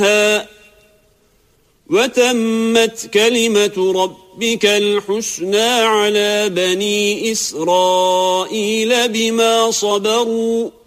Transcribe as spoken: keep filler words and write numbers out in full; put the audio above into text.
وتمت كلمة ربك الحسنى على بني إسرائيل بما صبروا